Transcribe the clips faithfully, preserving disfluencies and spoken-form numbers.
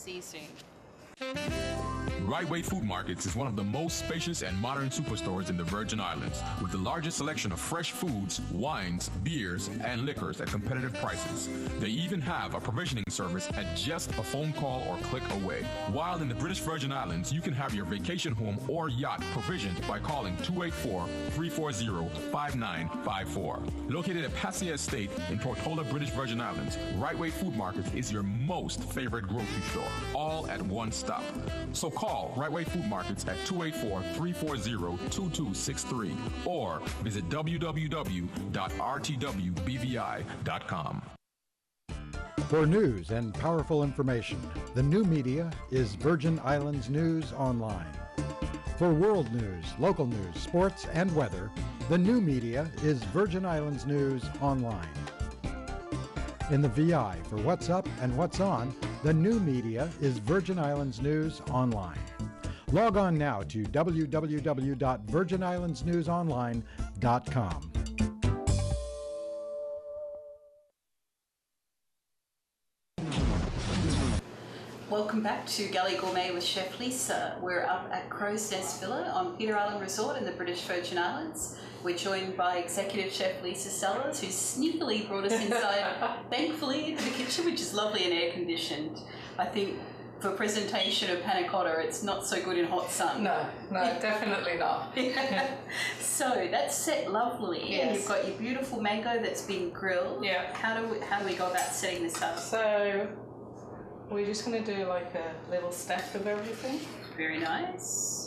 See you soon. Right Way Food Markets is one of the most spacious and modern superstores in the Virgin Islands, with the largest selection of fresh foods, wines, beers, and liquors at competitive prices. They even have a provisioning service at just a phone call or click away. While in the British Virgin Islands, you can have your vacation home or yacht provisioned by calling two eight four, three four zero, five nine five four. Located at Passia Estate in Portola, British Virgin Islands, Right Way Food Markets is your most favorite grocery store, all at one stop. So call Right Way Food Markets at two eight four, three four zero, two two six three or visit w w w dot r t w b v i dot com. For news and powerful information, the new media is Virgin Islands News Online. For world news, local news, sports, and weather, the new media is Virgin Islands News Online. In the V I for what's up and what's on, the new media is Virgin Islands News Online. Log on now to w w w dot virgin islands news online dot com. Welcome back to Galley Gourmet with Chef Lisa. We're up at Crow's Nest Villa on Peter Island Resort in the British Virgin Islands. We're joined by Executive Chef Lisa Sellers, who sneakily brought us inside, thankfully, into the kitchen, which is lovely and air-conditioned. I think for presentation of panna cotta, it's not so good in hot sun. No, no, definitely not. So that's set lovely. Yes. And you've got your beautiful mango that's been grilled. Yeah. How do we, how do we go about setting this up? So we're just going to do like a little step of everything. Very nice.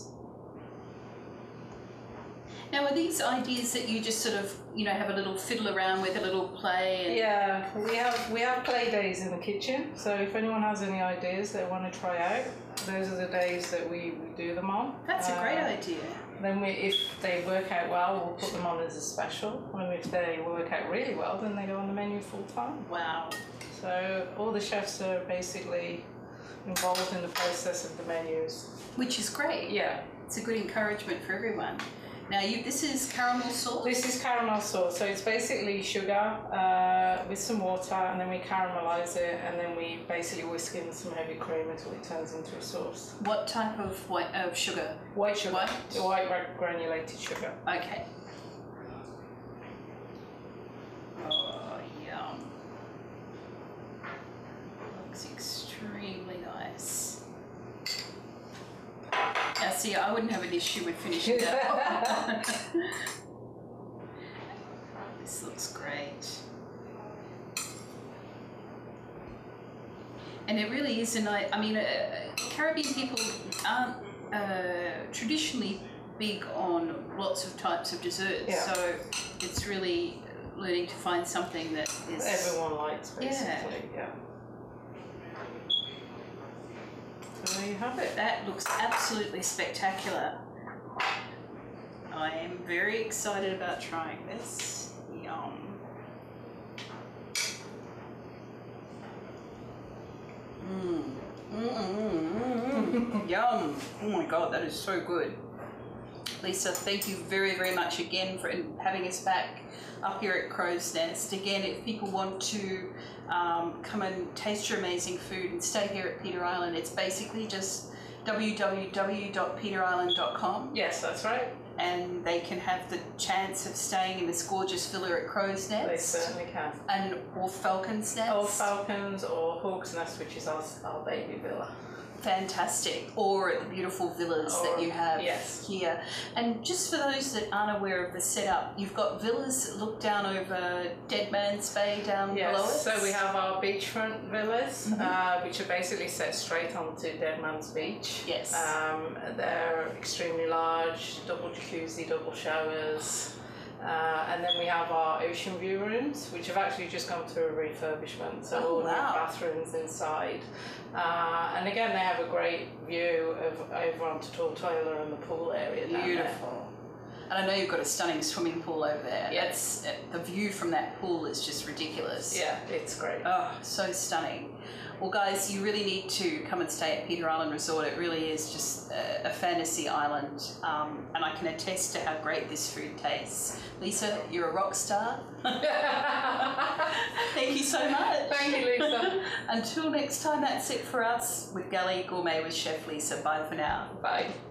Now, are these ideas that you just sort of, you know, have a little fiddle around with, a little play? And... Yeah, we have we have play days in the kitchen. So if anyone has any ideas they want to try out, those are the days that we, we do them on. That's a great uh, idea. Then we, if they work out well, we'll put them on as a special. And if they work out really well, then they go on the menu full time. Wow. So all the chefs are basically involved in the process of the menus. Which is great. Yeah. It's a good encouragement for everyone. Now, you, this is caramel sauce? This is caramel sauce. So it's basically sugar uh, with some water, and then we caramelize it, and then we basically whisk in some heavy cream until it turns into a sauce. What type of white of sugar? White sugar. White? White granulated sugar. Okay. Oh, yum. Looks extremely nice. Now, see, I wouldn't have an issue with finishing that. This looks great. And it really is a nice, I mean, uh, Caribbean people aren't uh, traditionally big on lots of types of desserts, yeah. So it's really learning to find something that is... everyone likes, basically, yeah. yeah. So there you have it. That looks absolutely spectacular. I am very excited about trying this. Yum. Mmm. Mm mm mm. Yum. Oh my God, that is so good. Lisa, thank you very, very much again for having us back up here at Crow's Nest. Again, if people want to um, come and taste your amazing food and stay here at Peter Island, it's basically just w w w dot peter island dot com. Yes, that's right. And they can have the chance of staying in this gorgeous villa at Crow's Nest. They certainly can. And or Falcon's Nest. Or Falcons or Hawk's Nest, which is our, our baby villa. Fantastic. Or at the beautiful villas or, that you have yes. here. And just for those that aren't aware of the setup, you've got villas that look down over Dead Man's Bay down yes. below us. So we have our beachfront villas, mm-hmm. uh, which are basically set straight onto Dead Man's Beach. Yes. Um, they're extremely large, double jacuzzi, double showers. Uh, and then we have our ocean view rooms, which have actually just gone through a refurbishment, so oh, all wow. new bathrooms inside. Uh, and again, they have a great view of over onto Tortola and the pool area down Beautiful. there. And I know you've got a stunning swimming pool over there. Yeah. That's, the view from that pool is just ridiculous. Yeah, it's great. Oh, so stunning. Well, guys, you really need to come and stay at Peter Island Resort. It really is just a, a fantasy island, um, and I can attest to how great this food tastes. Lisa, you're a rock star. Thank you so much. Thank you, Lisa. Until next time, that's it for us with Galley Gourmet with Chef Lisa. Bye for now. Bye.